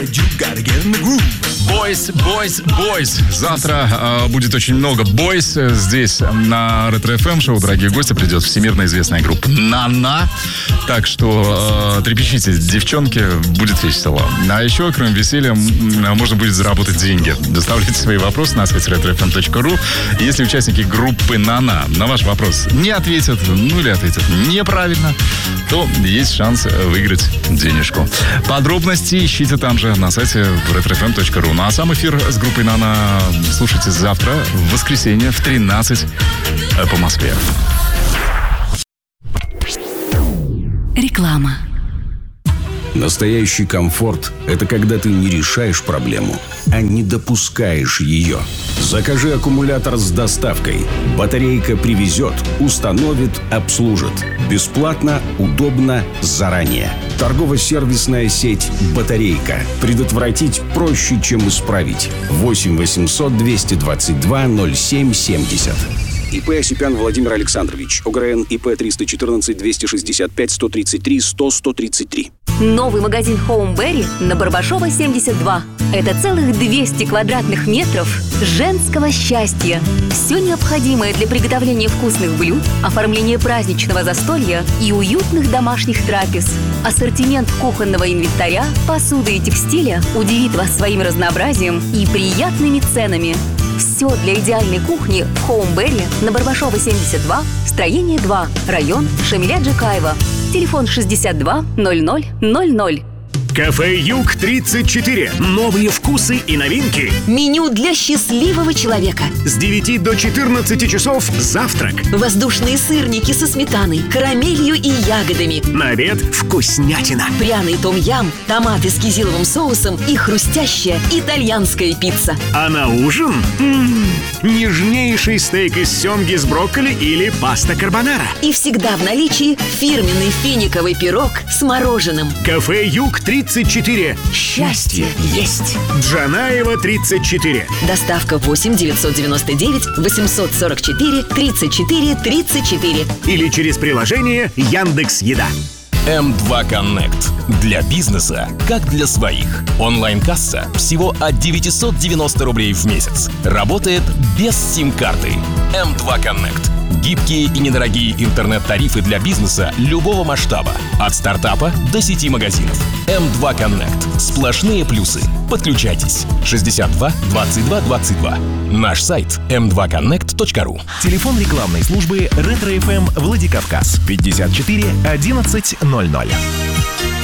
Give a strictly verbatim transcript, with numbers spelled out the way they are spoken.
Boys, boys, boys. Завтра э, будет очень много бойс. Здесь на Ретро эф эм шоу, дорогие гости, придет всемирно известная группа «Нана». Так что э, трепещите, девчонки, будет весело. А еще, кроме веселья, можно будет заработать деньги. Доставляйте свои вопросы на сайт ретро эф эм точка ру. Если участники группы «Нана» на ваш вопрос не ответят, ну или ответят неправильно, то есть шанс выиграть денежку. Подробности ищите там же на сайте ретро эф эм точка ру. Ну а сам эфир с группой «Нана» слушайте завтра, в воскресенье, в тринадцать по Москве. Реклама. Настоящий комфорт – это когда ты не решаешь проблему, а не допускаешь ее. Закажи аккумулятор с доставкой. Батарейка привезет, установит, обслужит. Бесплатно, удобно, заранее. Торгово-сервисная сеть «Батарейка». Предотвратить проще, чем исправить. восемь восемьсот двести двадцать два ноль семь семьдесят. ИП Осипян Владимир Александрович. ОГРН ИП триста четырнадцать двести шестьдесят пять сто тридцать три сто сто тридцать три. Новый магазин Хоумберри на Барбашова, семьдесят два. Это целых двести квадратных метров женского счастья. Все необходимое для приготовления вкусных блюд, оформления праздничного застолья и уютных домашних трапез. Ассортимент кухонного инвентаря, посуды и текстиля удивит вас своим разнообразием и приятными ценами. Все для идеальной кухни в Хоумберри на Барбашова, семьдесят два, строение два, район Шамиля Джакаева. Телефон шестьдесят два ноль ноль ноль ноль. Кафе Юг тридцать четыре. Новые вкусы и новинки. Меню для счастливого человека. С девяти до четырнадцати часов завтрак. Воздушные сырники со сметаной, карамелью и ягодами. На обед вкуснятина. Пряный том-ям, томаты с кизиловым соусом и хрустящая итальянская пицца. А на ужин м-м, нежнейший стейк из семги с брокколи или паста карбонара. И всегда в наличии фирменный финиковый пирог с мороженым. Кафе Юг тридцать четыре. Счастье есть. Джанаева, тридцать четыре. Доставка восемь девятьсот девяносто девять восемьсот сорок четыре тридцать четыре тридцать четыре. Или через приложение Яндекс.Еда. эм два Connect. Для бизнеса, как для своих. Онлайн-касса всего от девятьсот девяносто рублей в месяц. Работает без сим-карты. эм два Connect. Гибкие и недорогие интернет-тарифы для бизнеса любого масштаба. От стартапа до сети магазинов. эм два Connect. Сплошные плюсы. Подключайтесь. шестьдесят два двадцать два двадцать два. Наш сайт эм два коннект точка ру. Телефон рекламной службы Ретро эф эм Владикавказ пятьдесят четыре одиннадцать ноль ноль.